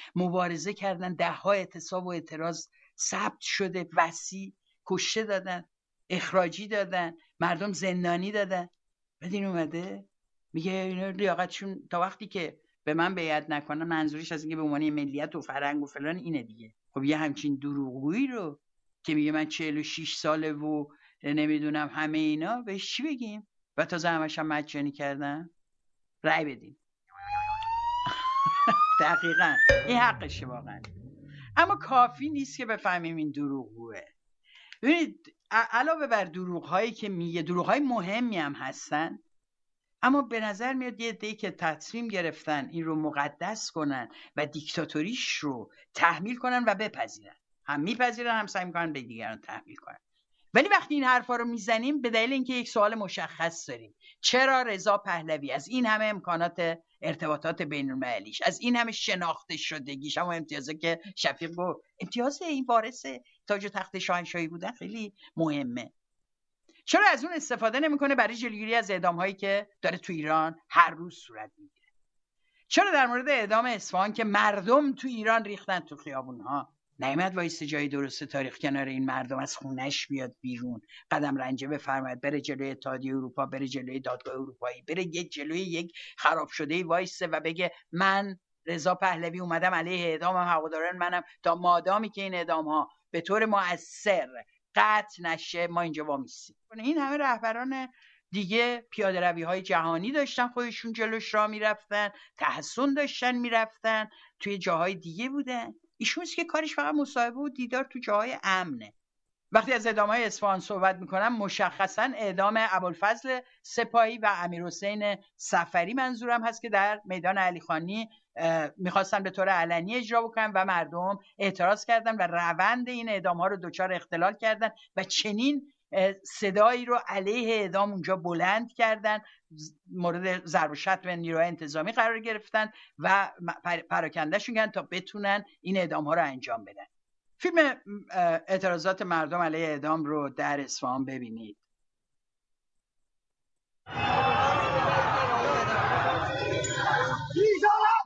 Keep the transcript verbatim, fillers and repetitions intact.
مبارزه کردن، ده ها اعتصاب و اعتراض ثبت شده، وسیع کشته دادن، اخراجی دادن، مردم زندانی دادن. بعد این اومده میگه اینا لیاقتشون تا وقتی که به من بیعت نکنن، منظورش از اینکه به عنوان ملیت و فرهنگ و فلان اینه دیگه. خب یه همچین دروغگویی رو که میگه من چهل و شش ساله و نمیدونم همه اینا، بهش چی بگیم؟ و تازه همش هم مجانی کردن. رأی بدیم. دقیقاً این حقشه واقعا. اما کافی نیست که بفهمیم این دروغگوه. ببینید علاوه بر دروغ‌هایی که میگه، دروغ‌های مهمی هم هستن، اما به نظر میاد یه عده‌ای که تصمیم گرفتن این رو مقدس کنن و دیکتاتوریش رو تحمیل کنن و بپذیرن. هم میپذیرن، هم سعی میکنن به دیگران تحمیل کنن. ولی وقتی این حرفا رو میزنیم به دلیل اینکه یک سوال مشخص داریم: چرا رضا پهلوی از این همه امکانات ارتباطات بین المللیش، از این همه شناخته شدگیش، اما امتیازی که شفیق گفت امتیاز این وارث تاج و تخت شاهنشاهی بودن خیلی مهمه، چرا از اون استفاده نمیکنه برای جلوگیری از اعدام هایی که داره تو ایران هر روز صورت میگیره؟ چرا در مورد اعدام اصفهان که مردم تو ایران ریختن تو خیابون ها نیامد وایس جای درست تاریخ کنار این مردم از خونش بیاد بیرون، قدم رنجه بفرماید، بره جلوی اتحادیه اروپا، بره جلوی دادگاه اروپایی، بره یک جلوی یک خراب شده وایسه و بگه من رضا پهلوی اومدم علیه اعدام هواداران منم تا مادامی که این اعدام ها به طور مؤثر قطع نشه ما اینجا وامیستیم. این همه رهبران دیگه پیاده روی های جهانی داشتن، خودشون جلوش راه میرفتن، تحسن داشتن میرفتن، توی جاهای دیگه بودن. ایشون که کارش فقط مصاحبه و دیدار تو جاهای امنه. وقتی از اعدام‌های اصفهان صحبت میکنم مشخصا اعدام ابوالفضل سپاهی و امیرحسین صفری منظورم هست که در میدان علیخانی میخواستن به طور علنی اجرا بکنن و مردم اعتراض کردن و روند این اعدام‌ها رو دچار اختلال کردن و چنین صدایی رو علیه اعدام اونجا بلند کردن، مورد ضرب و شتم نیروهای انتظامی قرار گرفتن و پراکندهشون کردن تا بتونن این اعدام‌ها رو انجام بدن. فیلم اعتراضات مردم علیه اعدام رو در اصفهان ببینید.